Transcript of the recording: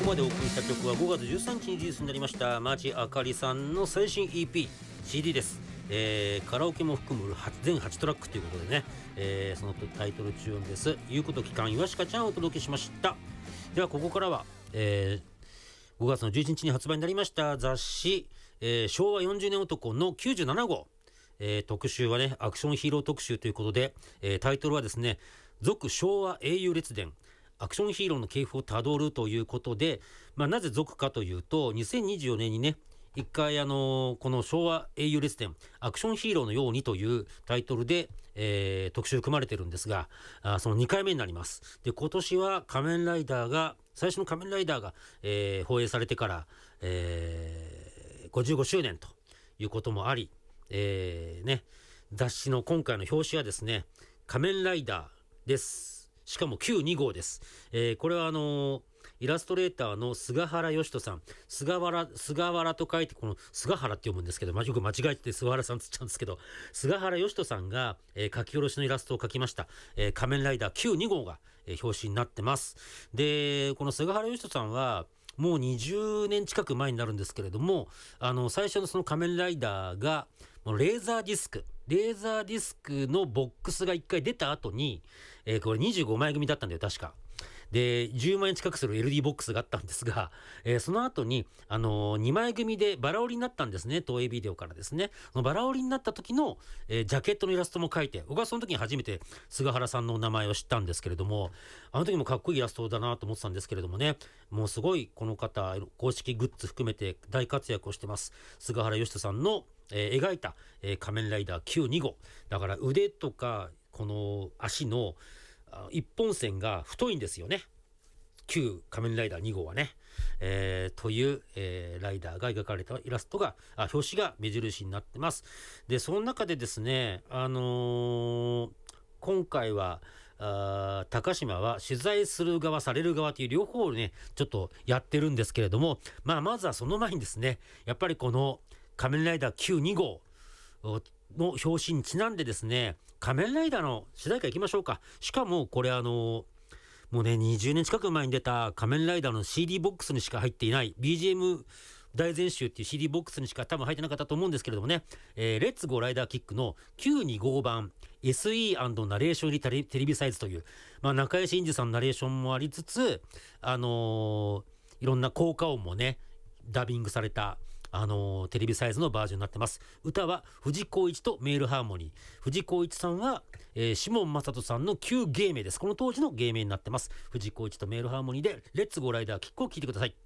こまでお送りした曲は5月13日にリリースになりました町あかりさんの最新 EP、CD です。カラオケも含む全8トラックということでね、そのタイトル中音です。言うこと聞かん岩鹿ちゃんをお届けしました。ではここからは、5月の11日に発売になりました雑誌、昭和40年男の97号、特集はねアクションヒーロー特集ということで、タイトルはですね続昭和英雄列伝アクションヒーローの系譜をたどるということで、なぜ続かというと2024年にね一回この昭和英雄列伝アクションヒーローのようにというタイトルで、特集組まれてるんですが、その2回目になります。で今年は最初の仮面ライダーが、放映されてから、55周年ということもあり、雑誌の今回の表紙はですね仮面ライダーです。しかも92号です。これはイラストレーターの菅原義人さん、菅原と書いてこの菅原って読むんですけど、よく間違えて菅原さんつっちゃうんですけど、菅原義人さんが、書き下ろしのイラストを描きました、仮面ライダー92号が、表紙になってます。でこの菅原義人さんはもう20年近く前になるんですけれども、最初のその仮面ライダーがレーザーディスクのボックスが1回出た後に、これ25枚組だったんだよ確か。で10万円近くする LD ボックスがあったんですが、その後に、2枚組でバラ売りになったんですね。東映ビデオからですね。そのバラ売りになった時の、ジャケットのイラストも描いて、僕はその時に初めて菅原さんのお名前を知ったんですけれども、あの時もかっこいいイラストだなと思ってたんですけれどもね、もうすごいこの方公式グッズ含めて大活躍をしてます。菅原義人さんの、描いた、仮面ライダー92号だから腕とかこの足の一本線が太いんですよね。旧仮面ライダー2号はね、という、ライダーが描かれたイラストが表紙が目印になってます。でその中でですね、今回は高島は取材する側される側という両方をねちょっとやってるんですけれども、まずはその前にですねやっぱりこの仮面ライダー92号の表紙にちなんでですね仮面ライダーの主題歌いきましょうか。しかもこれもうね20年近く前に出た仮面ライダーの CD ボックスにしか入っていない BGM 大全集っていう CD ボックスにしか多分入ってなかったと思うんですけれどもね、レッツゴーライダーキックの925版 SE& ナレーション入りテレビサイズという、中井真二さんのナレーションもありつついろんな効果音もねダビングされたテレビサイズのバージョンになってます。歌は藤光一とメールハーモニー。藤光一さんは、シモン正人さんの旧芸名です。この当時の芸名になってます。藤光一とメールハーモニーでレッツゴーライダーキックを聴いてください。